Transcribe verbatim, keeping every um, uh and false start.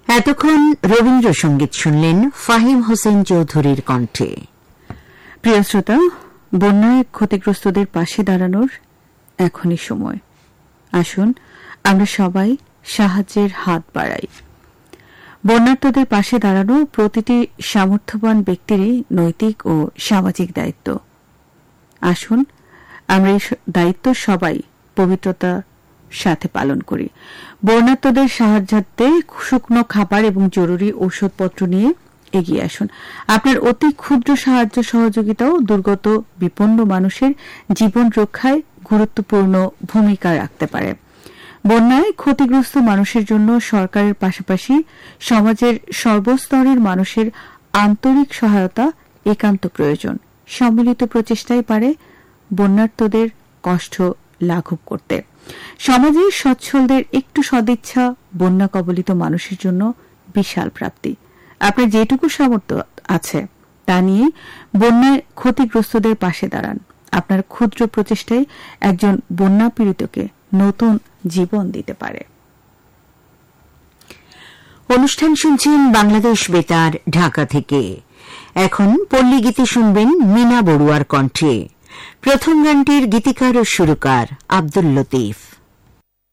এতক্ষণ রবীন্দ্রসঙ্গীত শুনলেন ফাহিম হোসেন চৌধুরীর কণ্ঠে। প্রিয় শ্রোতা, বন্যায় ক্ষতিগ্রস্তদের পাশে দাঁড়ানোর এখনই সময়। আসুন আমরা সবাই সাহায্যের হাত বাড়াই। বন্যার্তদের পাশে দাঁড়ানো প্রতিটি সামর্থ্যবান ব্যক্তিরই নৈতিক ও সামাজিক দায়িত্ব। আসুন আমরা এই দায়িত্ব সবাই পবিত্রতার সাথে পালন করি। বন্যার্তদের সাহায্যার্থে শুকনো খাবার এবং জরুরি ঔষধপত্র নিয়ে এগিয়ে আসুন। আপনার অতি ক্ষুদ্র সাহায্য সহযোগিতাও দুর্গত বিপন্ন মানুষের জীবন রক্ষায় গুরুত্বপূর্ণ ভূমিকা রাখতে পারে। বন্যায় ক্ষতিগ্রস্ত মানুষের জন্য সরকারের পাশাপাশি সমাজের সর্বস্তরের মানুষের আন্তরিক সহায়তা একান্ত প্রয়োজন। সম্মিলিত প্রচেষ্টাই পারে বন্যার্তদের কষ্ট লাঘব করতে। সমাজের সচ্ছলদের একটু সদিচ্ছা বন্যা কবলিত মানুষের জন্য বিশাল প্রাপ্তি। আপনার যেটুকু সামর্থ্য আছে তা নিয়ে বন্যায় ক্ষতিগ্রস্তদের পাশে দাঁড়ান। আপনার ক্ষুদ্র প্রচেষ্টায় একজন বন্যা পীড়িতকে নতুন জীবন দিতে পারে। অনুষ্ঠান শুনছেন বাংলাদেশ বেতার ঢাকা থেকে। এখন পল্লী গীতি শুনবেন মিনা বড়ুয়ার কণ্ঠে। প্রথম গানটির গীতিকার ও সুরকার আব্দুল লতিফ।